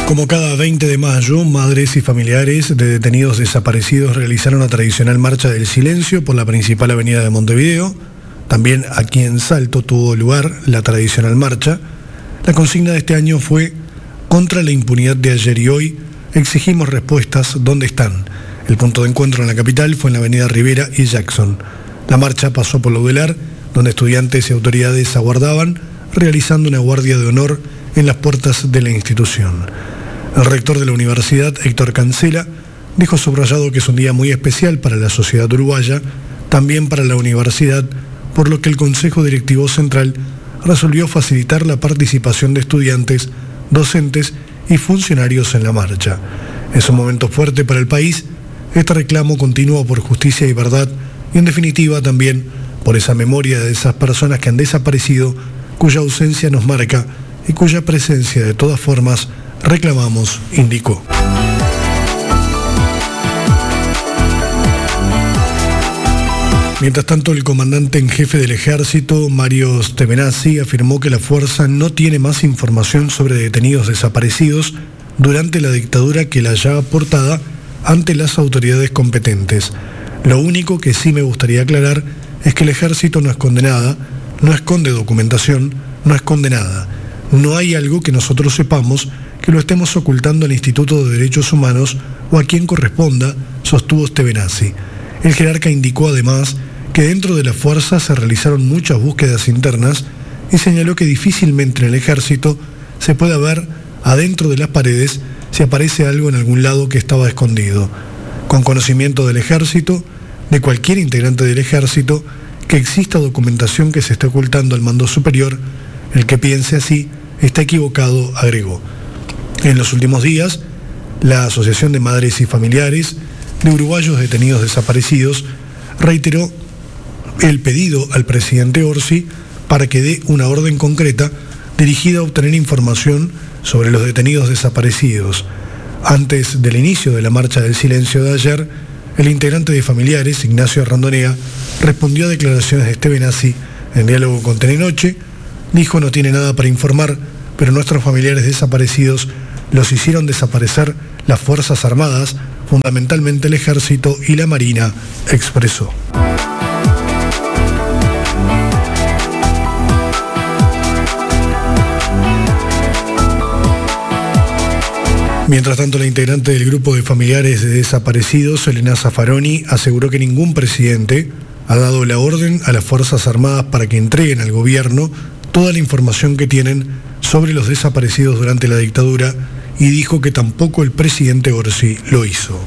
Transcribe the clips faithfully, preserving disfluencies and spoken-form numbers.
Como cada veinte de mayo, madres y familiares de detenidos desaparecidos realizaron la tradicional marcha del silencio por la principal avenida de Montevideo. También aquí en Salto tuvo lugar la tradicional marcha. La consigna de este año fue: contra la impunidad de ayer y hoy, exigimos respuestas. ¿Dónde están? El punto de encuentro en la capital fue en la avenida Rivera y Jackson. La marcha pasó por Laudelar, donde estudiantes y autoridades aguardaban, realizando una guardia de honor en las puertas de la institución. El rector de la universidad, Héctor Cancela, dijo subrayado que es un día muy especial para la sociedad uruguaya, también para la universidad, por lo que el Consejo Directivo Central resolvió facilitar la participación de estudiantes, docentes y funcionarios en la marcha. Es un momento fuerte para el país, este reclamo continuo por justicia y verdad, y en definitiva también por esa memoria de esas personas que han desaparecido, cuya ausencia nos marca y cuya presencia de todas formas reclamamos, indicó. Mientras tanto, el comandante en jefe del ejército, Mario Stevenazzi, afirmó que la fuerza no tiene más información sobre detenidos desaparecidos durante la dictadura que la ya aportada ante las autoridades competentes. Lo único que sí me gustaría aclarar es que el ejército no esconde nada, no esconde documentación, no esconde nada. No hay algo que nosotros sepamos que lo estemos ocultando al Instituto de Derechos Humanos o a quien corresponda, sostuvo Stevenazzi. El jerarca indicó además que dentro de la fuerza se realizaron muchas búsquedas internas y señaló que difícilmente en el ejército se puede ver adentro de las paredes si aparece algo en algún lado que estaba escondido. Con conocimiento del ejército, de cualquier integrante del ejército, que exista documentación que se esté ocultando al mando superior, el que piense así está equivocado, agregó. En los últimos días, la Asociación de Madres y Familiares de Uruguayos Detenidos Desaparecidos reiteró el pedido al presidente Orsi para que dé una orden concreta dirigida a obtener información sobre los detenidos desaparecidos. Antes del inicio de la marcha del silencio de ayer, el integrante de Familiares, Ignacio Randonea, respondió a declaraciones de Stevenazzi en diálogo con Telenoche. Dijo: no tiene nada para informar, pero nuestros familiares desaparecidos los hicieron desaparecer las Fuerzas Armadas, fundamentalmente el Ejército y la Marina, expresó. Mientras tanto, la integrante del grupo de familiares de desaparecidos, Elena Zaffaroni, aseguró que ningún presidente ha dado la orden a las Fuerzas Armadas para que entreguen al gobierno toda la información que tienen sobre los desaparecidos durante la dictadura, y dijo que tampoco el presidente Orsi lo hizo.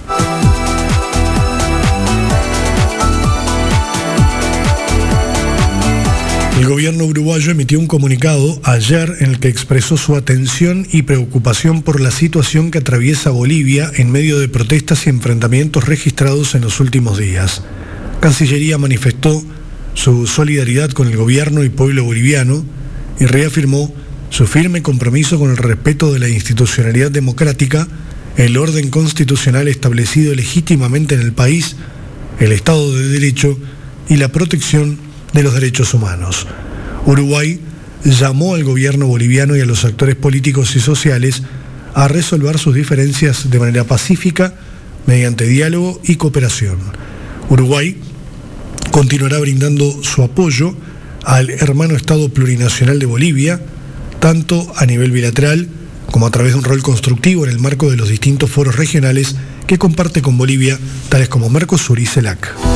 El gobierno uruguayo emitió un comunicado ayer en el que expresó su atención y preocupación por la situación que atraviesa Bolivia en medio de protestas y enfrentamientos registrados en los últimos días. Cancillería manifestó su solidaridad con el gobierno y pueblo boliviano y reafirmó su firme compromiso con el respeto de la institucionalidad democrática, el orden constitucional establecido legítimamente en el país, el Estado de Derecho y la protección de los derechos humanos. Uruguay llamó al gobierno boliviano y a los actores políticos y sociales a resolver sus diferencias de manera pacífica, mediante diálogo y cooperación. Uruguay continuará brindando su apoyo al hermano Estado plurinacional de Bolivia, tanto a nivel bilateral como a través de un rol constructivo en el marco de los distintos foros regionales que comparte con Bolivia, tales como Mercosur y CELAC.